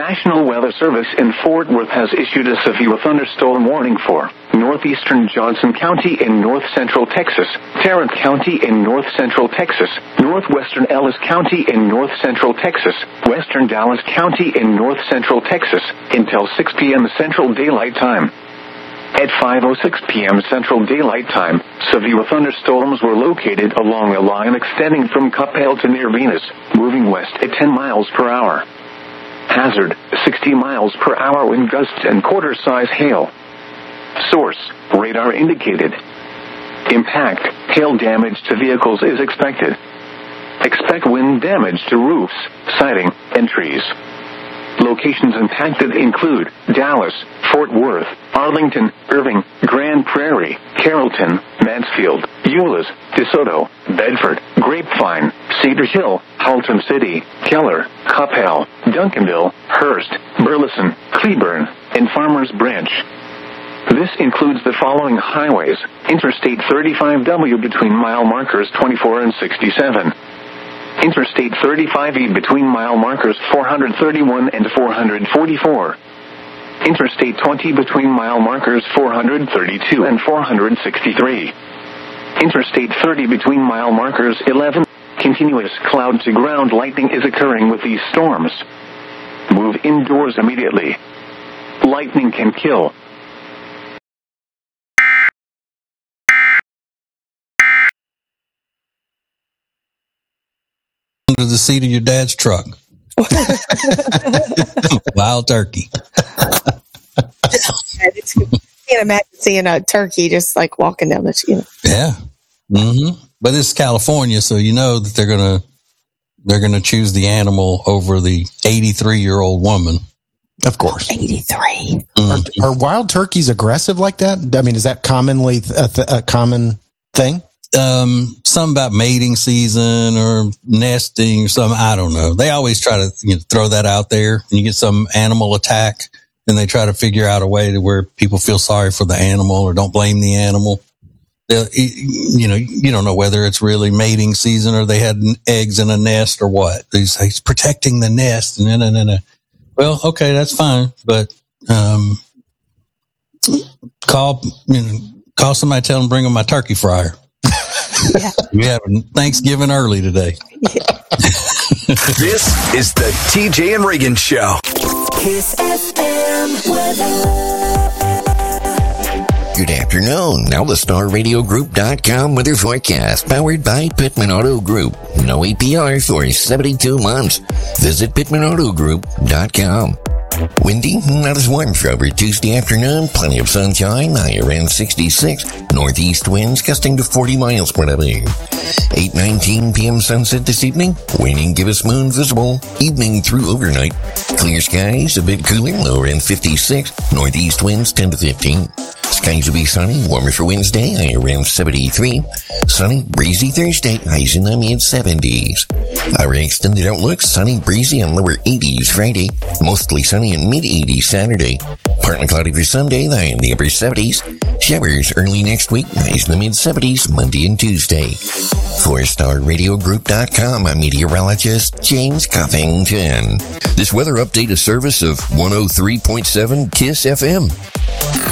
National Weather Service in Fort Worth has issued a severe thunderstorm warning for northeastern Johnson County in north-central Texas, Tarrant County in north-central Texas, northwestern Ellis County in north-central Texas, western Dallas County in north-central Texas, until 6 p.m. Central Daylight Time. At 5:06 p.m. Central Daylight Time, severe thunderstorms were located along a line extending from Coppell to near Venus, moving west at 10 miles per hour. Hazard, 60 miles per hour wind gusts and quarter-size hail. Source, radar indicated. Impact, hail damage to vehicles is expected. Expect wind damage to roofs, siding, and trees. Locations impacted include Dallas, Fort Worth, Arlington, Irving, Grand Prairie, Carrollton, Mansfield, Euless, DeSoto, Bedford, Grapevine, Cedar Hill, Haltom City, Keller, Coppell, Duncanville, Hearst, Burleson, Cleburne, and Farmers Branch. This includes the following highways: Interstate 35W between mile markers 24 and 67. Interstate 35E between mile markers 431 and 444. Interstate 20 between mile markers 432 and 463. Interstate 30 between mile markers 11. Continuous cloud-to-ground lightning is occurring with these storms. Move indoors immediately. Lightning can kill. Under the seat of your dad's truck. Wild turkey. I can't imagine seeing a turkey just like walking down the street. Yeah. Mm-hmm. But it's California, so you know that they're gonna choose the animal over the 83-year-old woman. Of course. 83. Mm-hmm. Are wild turkeys aggressive like that? I mean, is that commonly a common thing? Some about mating season or nesting or something. I don't know. They always try to throw that out there, and you get some animal attack, and they try to figure out a way to where people feel sorry for the animal or don't blame the animal. You don't know whether it's really mating season or they had eggs in a nest or what. He's protecting the nest. And well, okay, that's fine, but call somebody, tell them bring them my turkey fryer. Yeah. We have Thanksgiving early today. This is the TJ and Reagan Show. Kiss FM weather. Good afternoon. Now the StarRadioGroup.com weather forecast, powered by Pittman Auto Group. No APR for 72 months. Visit PittmanAutoGroup.com. Windy, not as warm for over Tuesday afternoon. Plenty of sunshine, high around 66. Northeast winds gusting to 40 miles per hour. 8:19 p.m. sunset this evening. Waning gibbous moon visible. Evening through overnight. Clear skies, a bit cooler, low around 56. Northeast winds 10 to 15. Skies will be sunny, warmer for Wednesday, high around 73. Sunny, breezy Thursday, highs in the mid-70s. Our extended outlook, sunny, breezy, and lower 80s Friday. Mostly sunny and mid-80s Saturday. Partly cloudy for Sunday, high in the upper 70s. Showers early next week, highs in the mid-70s Monday and Tuesday. For StarRadioGroup.com, I'm meteorologist James Coffington. This weather update is service of 103.7 KISS FM.